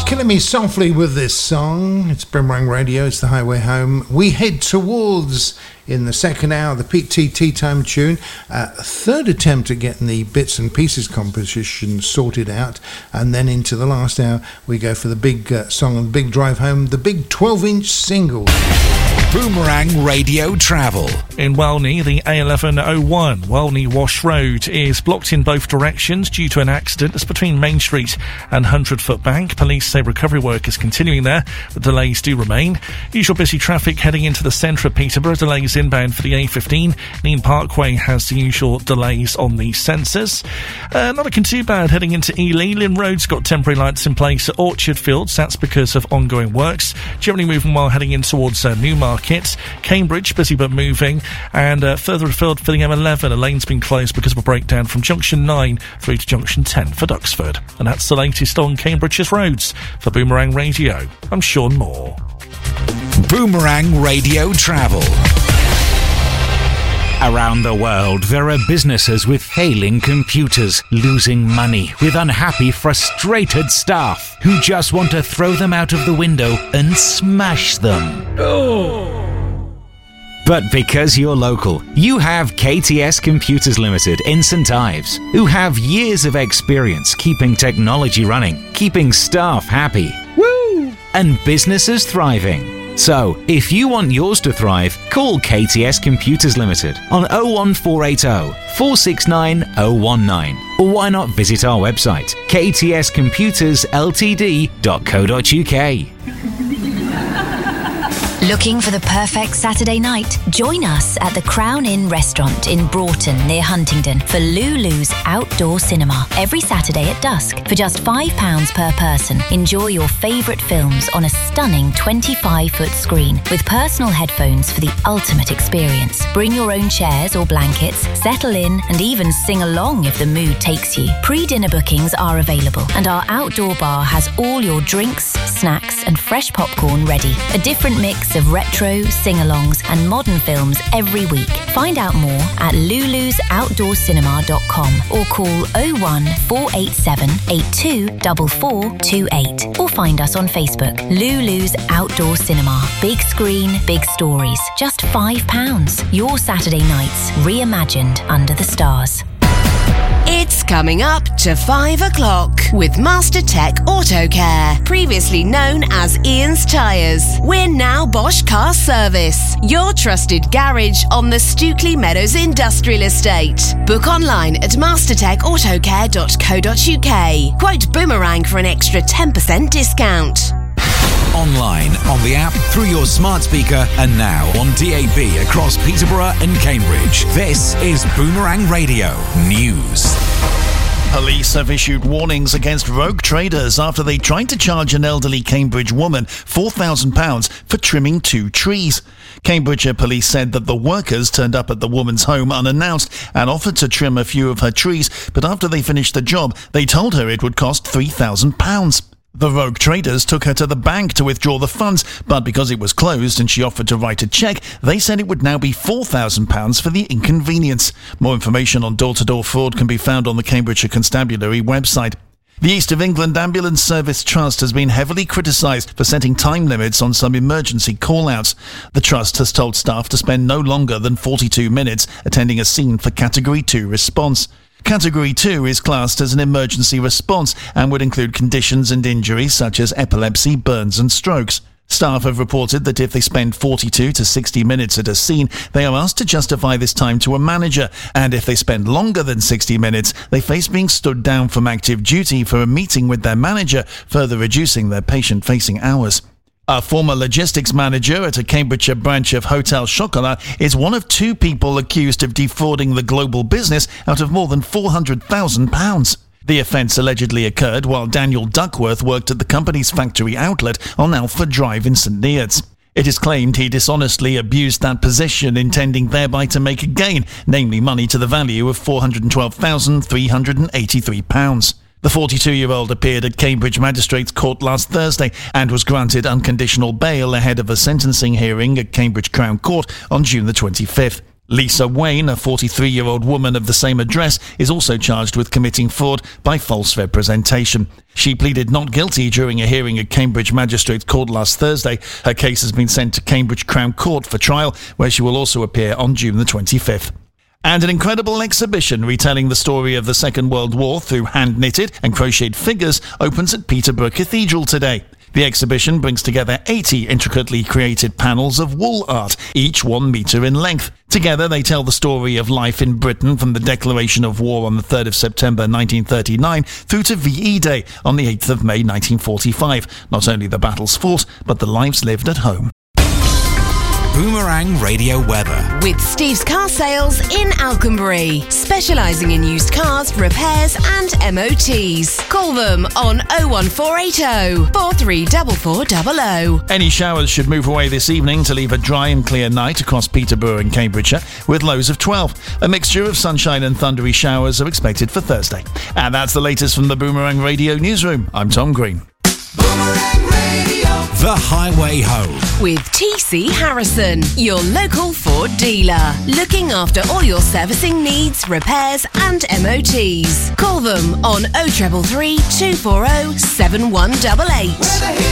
Killing me softly with this song. It's Boomerang Radio, it's the highway home. We head towards, in the second hour, the Pete T Tea Time tune. Third attempt at getting the bits and pieces composition sorted out. And then into the last hour, we go for the big song and big drive home, the big 12-inch single. Boomerang Radio Travel. In Walney, the A1101 Walney Wash Road is blocked in both directions due to an accident. It's between Main Street and 100-foot Bank. Police say recovery work is continuing there, but delays do remain. Usual busy traffic heading into the centre of Peterborough. Delays inbound for the A15. Neen Parkway has the usual delays on the sensors. Not looking too bad heading into Ely. Lynn Road's got temporary lights in place at Orchard Fields. That's because of ongoing works. Generally moving well heading in towards Newmarket. Cambridge, busy but moving, and further afield for the M11, a lane's been closed because of a breakdown from Junction 9 through to Junction 10 for Duxford. And that's the latest on Cambridge's roads. For Boomerang Radio, I'm Sean Moore. Boomerang Radio Travel. Around the world, there are businesses with failing computers, losing money, with unhappy, frustrated staff who just want to throw them out of the window and smash them. But because you're local, you have KTS Computers Limited in St Ives, who have years of experience keeping technology running, keeping staff happy, and businesses thriving. So, if you want yours to thrive, call KTS Computers Limited on 01480 469 019. Or why not visit our website, ktscomputersltd.co.uk. Looking for the perfect Saturday night? Join us at the Crown Inn restaurant in Broughton near Huntingdon for Lulu's Outdoor Cinema every Saturday at dusk for just £5 per person. Enjoy your favourite films on a stunning 25-foot screen with personal headphones for the ultimate experience. Bring your own chairs or blankets, settle in and even sing along if the mood takes you. Pre-dinner bookings are available and our outdoor bar has all your drinks, snacks and fresh popcorn ready. A different mix of retro, sing-alongs and modern films every week. Find out more at lulusoutdoorcinema.com or call 01 487 824428 or find us on Facebook. Lulu's Outdoor Cinema. Big screen, big stories. Just £5. Your Saturday nights reimagined under the stars. It's coming up to 5 o'clock with Master Tech Auto Care, previously known as Ian's Tyres. We're now Bosch Car Service, your trusted garage on the Stukely Meadows Industrial Estate. Book online at mastertechautocare.co.uk. Quote Boomerang for an extra 10% discount. Online, on the app, through your smart speaker, and now on DAB across Peterborough and Cambridge. This is Boomerang Radio News. Police have issued warnings against rogue traders after they tried to charge an elderly Cambridge woman £4,000 for trimming 2 trees. Cambridgeshire police said that the workers turned up at the woman's home unannounced and offered to trim a few of her trees, but after they finished the job, they told her it would cost £3,000. The rogue traders took her to the bank to withdraw the funds, but because it was closed and she offered to write a cheque, they said it would now be £4,000 for the inconvenience. More information on door-to-door fraud can be found on the Cambridgeshire Constabulary website. The East of England Ambulance Service Trust has been heavily criticised for setting time limits on some emergency call-outs. The Trust has told staff to spend no longer than 42 minutes attending a scene for Category 2 response. Category 2 is classed as an emergency response and would include conditions and injuries such as epilepsy, burns and strokes. Staff have reported that if they spend 42 to 60 minutes at a scene, they are asked to justify this time to a manager, and if they spend longer than 60 minutes, they face being stood down from active duty for a meeting with their manager, further reducing their patient-facing hours. A former logistics manager at a Cambridgeshire branch of Hotel Chocolat is one of 2 people accused of defrauding the global business out of more than £400,000. The offence allegedly occurred while Daniel Duckworth worked at the company's factory outlet on Alford Drive in St Neots. It is claimed he dishonestly abused that position, intending thereby to make a gain, namely money to the value of £412,383. The 42-year-old appeared at Cambridge Magistrates Court last Thursday and was granted unconditional bail ahead of a sentencing hearing at Cambridge Crown Court on June the 25th. Lisa Wayne, a 43-year-old woman of the same address, is also charged with committing fraud by false representation. She pleaded not guilty during a hearing at Cambridge Magistrates Court last Thursday. Her case has been sent to Cambridge Crown Court for trial, where she will also appear on June the 25th. And an incredible exhibition retelling the story of the Second World War through hand-knitted and crocheted figures opens at Peterborough Cathedral today. The exhibition brings together 80 intricately created panels of wool art, each 1 metre in length. Together they tell the story of life in Britain from the declaration of war on the 3rd of September 1939 through to VE Day on the 8th of May 1945. Not only the battles fought, but the lives lived at home. Boomerang Radio weather. With Steve's Car Sales in Alconbury, specialising in used cars, repairs and MOTs. Call them on 01480 434400. Any showers should move away this evening to leave a dry and clear night across Peterborough and Cambridgeshire with lows of 12. A mixture of sunshine and thundery showers are expected for Thursday. And that's the latest from the Boomerang Radio newsroom. I'm Tom Green. Boomerang Radio. The Highway Home. With TC Harrison, your local Ford dealer. Looking after all your servicing needs, repairs and MOTs. Call them on 0333 240 7188.